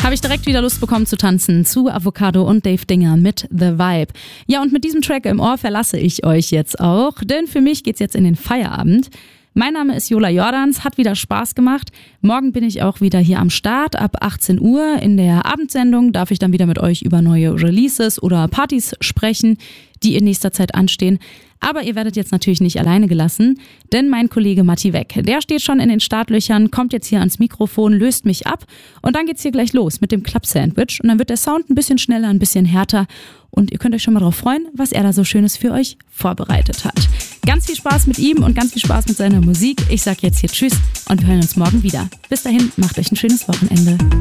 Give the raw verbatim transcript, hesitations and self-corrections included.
habe ich direkt wieder Lust bekommen zu tanzen zu Avocado und Dave Dinger mit The Vibe. Ja, und mit diesem Track im Ohr verlasse ich euch jetzt auch, denn für mich geht's jetzt in den Feierabend. Mein Name ist Jola Jordans, hat wieder Spaß gemacht. Morgen bin ich auch wieder hier am Start. Ab achtzehn Uhr in der Abendsendung darf ich dann wieder mit euch über neue Releases oder Partys sprechen, die in nächster Zeit anstehen. Aber ihr werdet jetzt natürlich nicht alleine gelassen, denn mein Kollege Matti Weck, der steht schon in den Startlöchern, kommt jetzt hier ans Mikrofon, löst mich ab und dann geht's hier gleich los mit dem Club-Sandwich und dann wird der Sound ein bisschen schneller, ein bisschen härter und ihr könnt euch schon mal drauf freuen, was er da so Schönes für euch vorbereitet hat. Ganz viel Spaß mit ihm und ganz viel Spaß mit seiner Musik. Ich sag jetzt hier Tschüss und wir hören uns morgen wieder. Bis dahin, macht euch ein schönes Wochenende.